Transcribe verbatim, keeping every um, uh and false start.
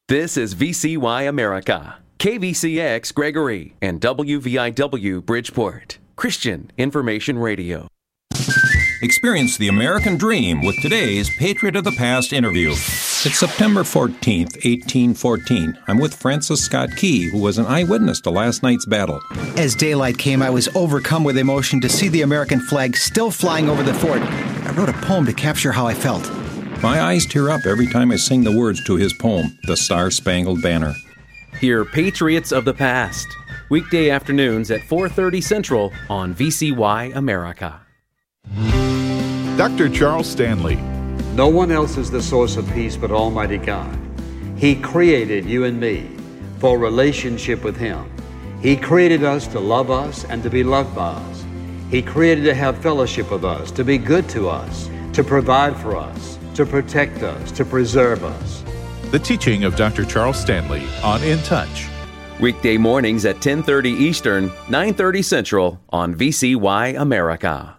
This is V C Y America, K V C X Gregory, and W V I W Bridgeport, Christian Information Radio. Experience the American dream with today's Patriot of the Past interview. It's September fourteenth, eighteen fourteen. I'm with Francis Scott Key, who was an eyewitness to last night's battle. As daylight came, I was overcome with emotion to see the American flag still flying over the fort. I wrote a poem to capture how I felt. My eyes tear up every time I sing the words to his poem, The Star-Spangled Banner. Hear Patriots of the Past, weekday afternoons at four thirty Central on V C Y America. Doctor Charles Stanley. No one else is the source of peace but Almighty God. He created you and me for relationship with Him. He created us to love us and to be loved by us. He created to have fellowship with us, to be good to us, to provide for us, to protect us, to preserve us. The teaching of Doctor Charles Stanley on In Touch. Weekday mornings at ten thirty Eastern, nine thirty Central on V C Y America.